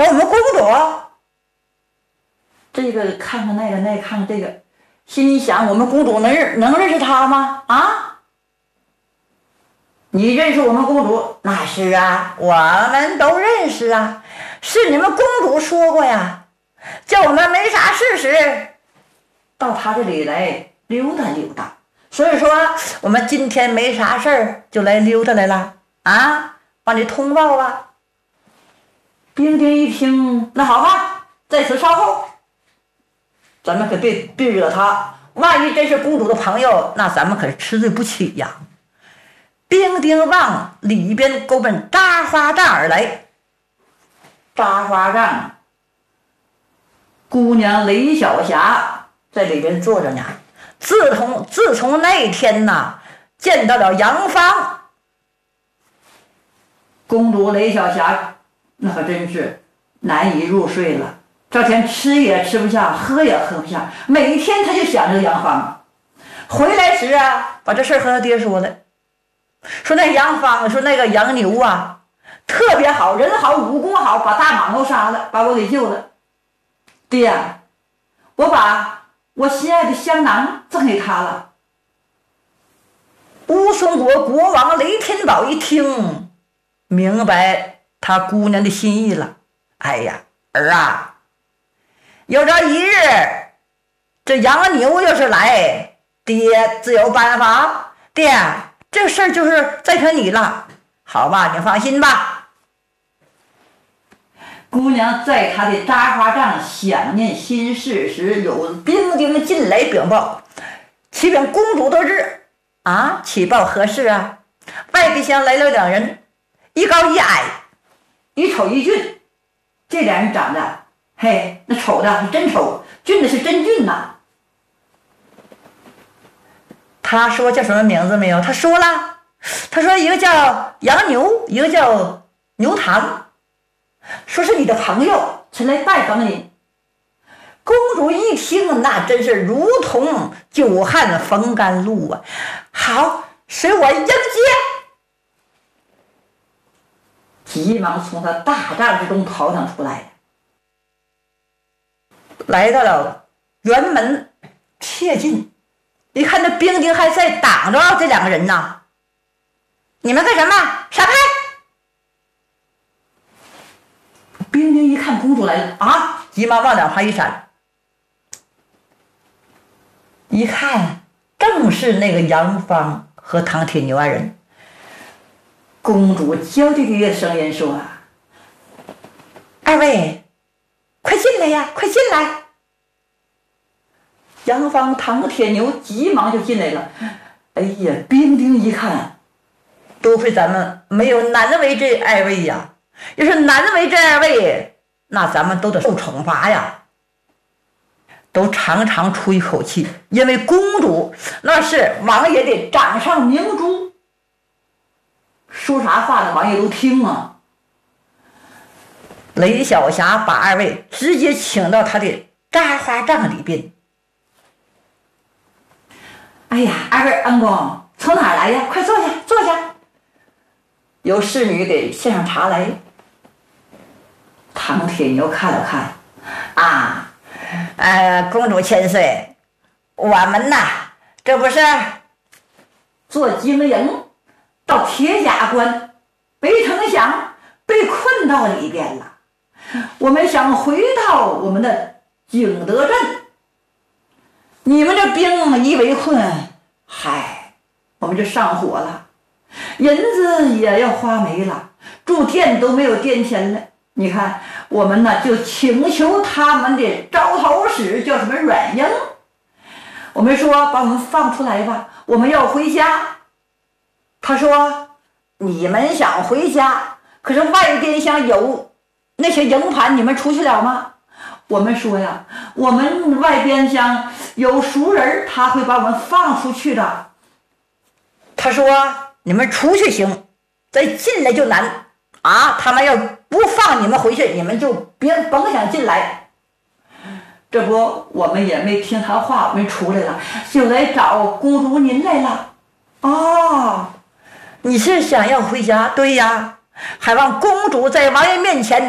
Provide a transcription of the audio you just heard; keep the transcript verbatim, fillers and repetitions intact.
找我们公主。这个看看那个，那个看看这个，心想我们公主能认能认识他吗？啊，你认识我们公主？那是啊，我们都认识啊，是你们公主说过呀，叫我们没啥事时到他这里来溜达溜达，所以说我们今天没啥事儿就来溜达来了啊，帮你通报啊。丁丁一听，那好吧，在此稍后，咱们可别别惹他，万一真是公主的朋友，那咱们可是吃罪不起呀。丁丁往里边勾奔扎花帐而来，扎花帐姑娘雷小霞在里边坐着呢。自从自从那天呐，见到了杨芳，公主雷小霞那可真是难以入睡了。这天吃也吃不下，喝也喝不下，每天她就想着杨芳。回来时啊，把这事和他爹说了，说那杨芳，说那个杨牛啊，特别好，人好，武功好，把大蟒都杀了，把我给救了。爹，我把我心爱的香囊赠给他了。乌孙国国王雷天宝一听，明白他姑娘的心意了。哎呀，儿啊，有朝一日这杨牛要是来，爹自有办法。爹，这事儿就是再看你了，好吧，你放心吧。姑娘在她的扎花帐想念心事时，有兵丁进来禀报，启禀公主得知啊，启报何事啊？外边厢来了两人，一高一矮，一丑一俊。这两人长得，嘿，那丑的是真丑，俊的是真俊呐。他说叫什么名字没有？他说了，他说一个叫杨牛，一个叫牛堂，说是你的朋友前来拜访你。公主一听，那真是如同久旱逢甘露啊！好，随我迎接。急忙从他大帐之中逃腾出来，来到了辕门切近，一看那兵丁还在挡着这两个人呢。你们干什么？闪开！兵丁一看公主来了啊，急忙往两旁一闪，一看正是那个杨芳和唐铁牛二人。公主娇滴滴的声音说：“二位，快进来呀，快进来！”杨芳、唐铁牛急忙就进来了。哎呀，兵丁一看，多亏咱们没有难为这二位呀，要是难为这二位，那咱们都得受惩罚呀。都长长出一口气，因为公主那是王爷的掌上明珠。说啥话的王爷都听啊。雷小霞把二位直接请到他的扎花帐里边。哎呀，二位恩公从哪儿来呀？快坐下，坐下。由侍女给献上茶来。唐铁牛看了看，啊，呃，公主千岁，我们呐，这不是做经营。到铁甲关，没成想被困到里边了。我们想回到我们的景德镇，你们这兵一围困，嗨，我们就上火了，银子也要花没了，住店都没有店钱了。你看，我们呢就请求他们的招头使叫什么阮英，我们说把我们放出来吧，我们要回家。他说：“你们想回家，可是外边厢有那些营盘，你们出去了吗？”我们说呀，我们外边厢有熟人，他会把我们放出去的。他说：“你们出去行，再进来就难啊！他们要不放你们回去，你们就别甭想进来。”这不，我们也没听他话，我们出来了，就来找公主您来了。哦。你是想要回家？对呀，还望公主在王爷面前